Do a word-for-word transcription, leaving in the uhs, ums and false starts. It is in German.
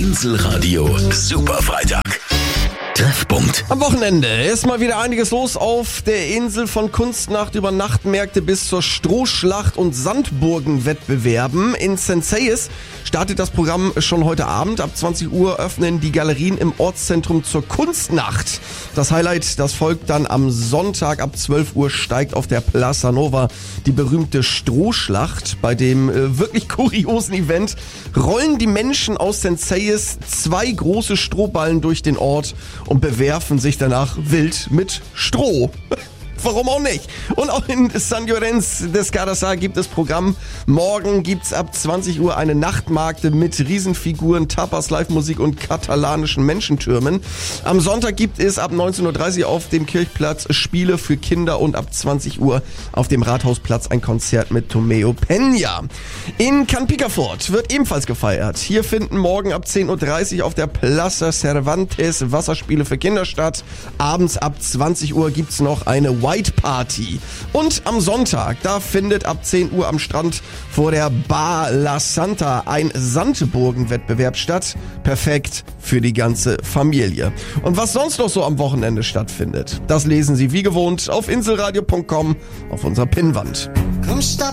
Inselradio Superfreitag. Treffpunkt. Am Wochenende ist mal wieder einiges los auf der Insel, von Kunstnacht über Nachtmärkte bis zur Strohschlacht und Sandburgenwettbewerben. In Senseies startet das Programm schon heute Abend. Ab zwanzig Uhr öffnen die Galerien im Ortszentrum zur Kunstnacht. Das Highlight, das folgt dann am Sonntag. Ab zwölf Uhr steigt auf der Plaza Nova die berühmte Strohschlacht. Bei dem äh, wirklich kuriosen Event rollen die Menschen aus Senseies zwei große Strohballen durch den Ort und bewerfen sich danach wild mit Stroh. Warum auch nicht? Und auch in San Llorenç des Cardassar gibt es Programm. Morgen gibt's ab zwanzig Uhr eine Nachtmarkte mit Riesenfiguren, Tapas, Live-Musik und katalanischen Menschentürmen. Am Sonntag gibt es ab neunzehn Uhr dreißig auf dem Kirchplatz Spiele für Kinder und ab zwanzig Uhr auf dem Rathausplatz ein Konzert mit Tomeo Peña. In Can Picafort wird ebenfalls gefeiert. Hier finden morgen ab zehn Uhr dreißig auf der Plaza Cervantes Wasserspiele für Kinder statt. Abends ab zwanzig Uhr gibt's noch eine White Party. Und am Sonntag, da findet ab zehn Uhr am Strand vor der Bar La Santa ein Sandburgenwettbewerb statt. Perfekt für die ganze Familie. Und was sonst noch so am Wochenende stattfindet, das lesen Sie wie gewohnt auf inselradio punkt com auf unserer Pinnwand. Komm, stopp.